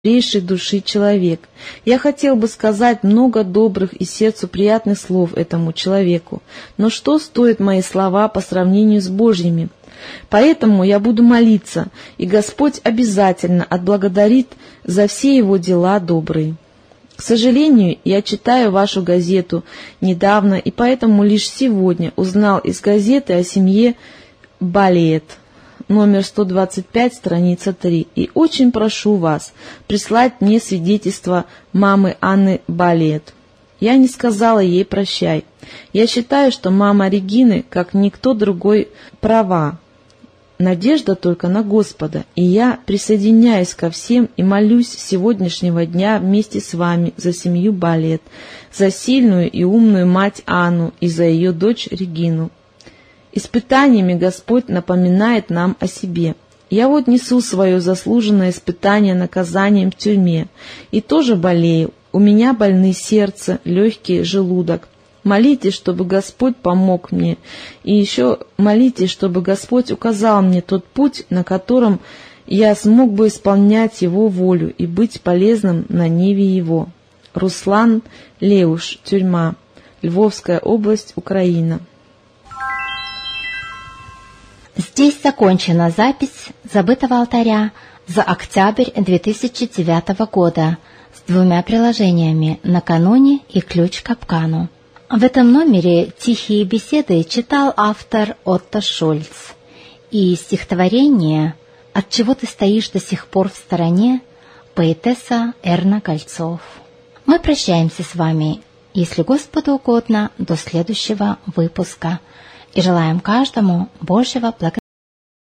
добрейшей души человек. Я хотел бы сказать много добрых и сердцу приятных слов этому человеку, но что стоят мои слова по сравнению с Божьими? Поэтому я буду молиться, и Господь обязательно отблагодарит за все его дела добрые. К сожалению, я читаю вашу газету недавно, и поэтому лишь сегодня узнал из газеты о семье Балет, номер 125, страница 3, и очень прошу вас прислать мне свидетельство мамы Анны Балет. Я не сказала ей прощай. Я считаю, что мама Регины, как никто другой, права. Надежда только на Господа, и я присоединяюсь ко всем и молюсь с сегодняшнего дня вместе с вами за семью Балет, за сильную и умную мать Анну и за ее дочь Регину. Испытаниями Господь напоминает нам о себе. Я вот несу свое заслуженное испытание наказанием в тюрьме, и тоже болею. У меня больны сердце, легкие, желудок. Молитесь, чтобы Господь помог мне, и еще молитесь, чтобы Господь указал мне тот путь, на котором я смог бы исполнять Его волю и быть полезным на ниве Его. Руслан Леуш, тюрьма, Львовская область, Украина. Здесь закончена запись забытого алтаря за октябрь 2009 года с 2 приложениями «Накануне» и «Ключ к капкану». В этом номере «Тихие беседы» читал автор Отто Шульц и стихотворение «Отчего ты стоишь до сих пор в стороне» поэтесса Эрна Кольцов. Мы прощаемся с вами, если Господу угодно, до следующего выпуска и желаем каждому Божьего благословения.